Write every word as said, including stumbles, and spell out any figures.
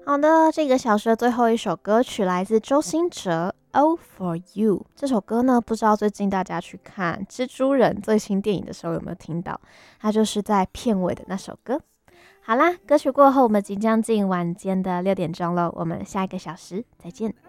好的，这个小时的最后一首歌曲来自周兴哲《All for You》。这首歌呢，不知道最近大家去看《蜘蛛人》最新电影的时候有没有听到？它就是在片尾的那首歌。好啦，歌曲过后，我们即将进晚间的六点钟喽，我们下一个小时再见。